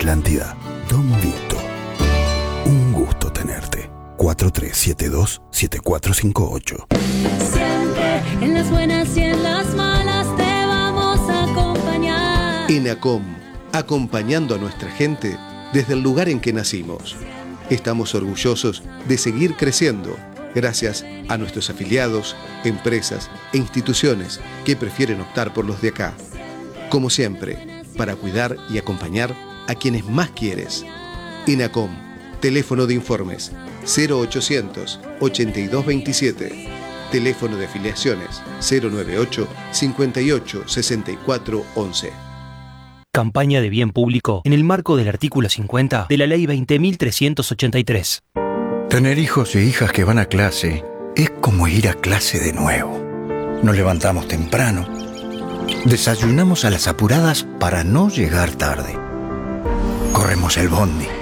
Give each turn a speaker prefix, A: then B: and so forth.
A: Atlántida, Don Vito. Un gusto tenerte. 4372-7458.
B: Siempre en las buenas y en las malas te vamos a acompañar.
C: ENACOM, acompañando a nuestra gente desde el lugar en que nacimos. Estamos orgullosos de seguir creciendo gracias a nuestros afiliados, empresas e instituciones que prefieren optar por los de acá. Como siempre, para cuidar y acompañar a quienes más quieres. ENACOM, teléfono de informes 0800 8227, teléfono de afiliaciones 098 58 64 11.
D: Campaña de bien público en el marco del artículo 50 de la Ley 20.383.
E: Tener hijos e hijas que van a clase es como ir a clase de nuevo. Nos levantamos temprano, desayunamos a las apuradas para no llegar tarde. Corremos el bondi,